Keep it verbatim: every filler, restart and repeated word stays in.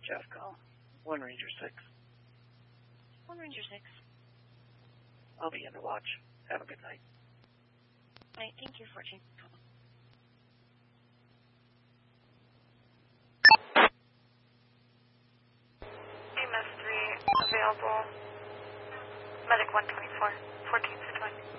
Jeff call. One Ranger six. One Ranger six. I'll be in the watch. Have a good night. Right, thank you for watching. A M S three available. Medic one twenty-four. fourteen to twenty.